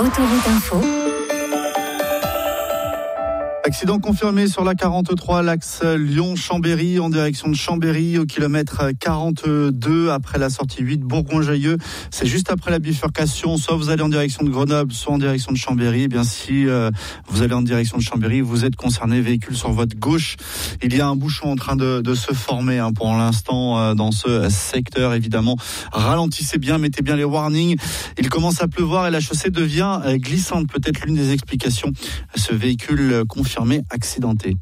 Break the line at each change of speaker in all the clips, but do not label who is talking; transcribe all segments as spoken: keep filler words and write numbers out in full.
Autoroute Info.
Accident confirmé sur la quarante-trois, l'axe Lyon-Chambéry en direction de Chambéry au kilomètre quarante-deux après la sortie huit Bourgoin-Jallieu. C'est juste après la bifurcation, soit vous allez en direction de Grenoble, soit en direction de Chambéry. Eh bien si euh, vous allez en direction de Chambéry, vous êtes concerné, véhicule sur votre gauche. Il y a un bouchon en train de, de se former hein, pour l'instant euh, dans ce secteur. Évidemment, ralentissez bien, mettez bien les warnings. Il commence à pleuvoir et la chaussée devient euh, glissante. Peut-être l'une des explications, ce véhicule confirmé accidenté.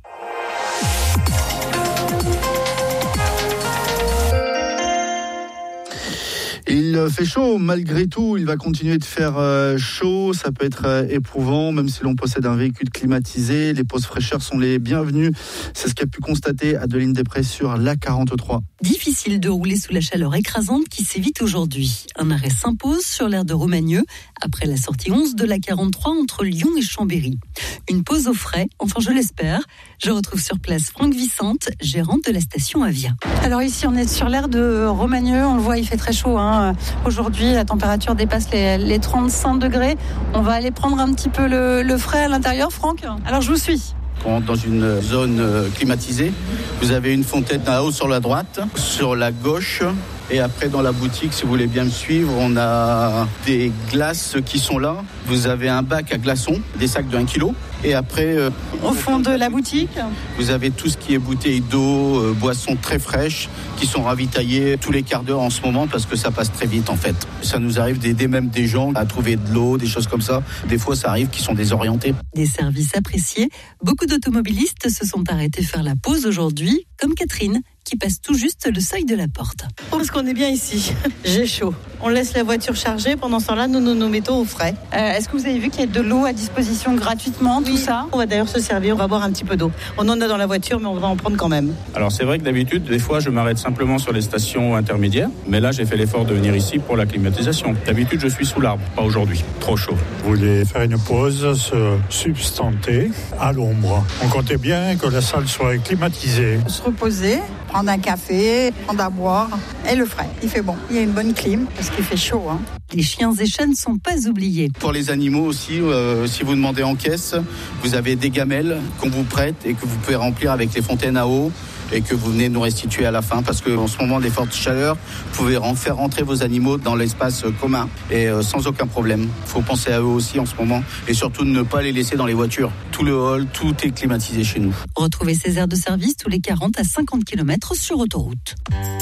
Il fait chaud, malgré tout, il va continuer de faire chaud, ça peut être éprouvant, même si l'on possède un véhicule climatisé, les pauses fraîcheurs sont les bienvenues. C'est ce qu'a pu constater Adeline Després sur l'A quarante-trois.
Difficile de rouler sous la chaleur écrasante qui s'évite aujourd'hui. Un arrêt s'impose sur l'aire de Romagneux, après la sortie onze de l'A quarante-trois entre Lyon et Chambéry. Une pause au frais, enfin je l'espère. Je retrouve sur place Franck Vicente, gérante de la station Avia.
Alors ici on est sur l'aire de Romagneux, on le voit, il fait très chaud. Hein. Aujourd'hui la température dépasse les, les trente-cinq degrés. On va aller prendre un petit peu le, le frais à l'intérieur, Franck. Alors je vous suis.
On rentre dans une zone climatisée. Vous avez une fontaine à eau sur la droite, sur la gauche. Et après, dans la boutique, si vous voulez bien me suivre, on a des glaces qui sont là. Vous avez un bac à glaçons, des sacs de un kilo. Et après... Euh,
au fond de la boutique,
vous avez tout ce qui est bouteilles d'eau, euh, boissons très fraîches, qui sont ravitaillées tous les quarts d'heure en ce moment, parce que ça passe très vite, en fait. Ça nous arrive d'aider même des gens à trouver de l'eau, des choses comme ça. Des fois, ça arrive qu'ils sont désorientés.
Des services appréciés. Beaucoup d'automobilistes se sont arrêtés faire la pause aujourd'hui, comme Catherine, qui passe tout juste le seuil de la porte.
Parce qu'on est bien ici, j'ai chaud. On laisse la voiture chargée, pendant ce temps-là, nous nous, nous mettons au frais.
Euh, est-ce que vous avez vu qu'il y a de l'eau à disposition gratuitement,
oui,
tout ça?
On va d'ailleurs se servir, on va boire un petit peu d'eau. On en a dans la voiture, mais on va en prendre quand même.
Alors c'est vrai que d'habitude, des fois, je m'arrête simplement sur les stations intermédiaires, mais là, j'ai fait l'effort de venir ici pour la climatisation. D'habitude, je suis sous l'arbre, pas aujourd'hui, trop chaud.
Vous voulez faire une pause, se substanter à l'ombre. On comptait bien que la salle soit climatisée.
Se reposer, prendre un café, prendre à boire et le frais. Il fait bon. Il y a une bonne clim parce qu'il fait chaud. Hein.
Les chiens et chats ne sont pas oubliés.
Pour les animaux aussi, euh, si vous demandez en caisse, vous avez des gamelles qu'on vous prête et que vous pouvez remplir avec les fontaines à eau et que vous venez nous restituer à la fin parce qu'en ce moment des fortes chaleurs, vous pouvez faire rentrer vos animaux dans l'espace commun et euh, sans aucun problème. Il faut penser à eux aussi en ce moment et surtout ne pas les laisser dans les voitures. Tout le hall, tout est climatisé chez nous.
Retrouvez ces aires de service tous les quarante à cinquante kilomètres sur autoroute.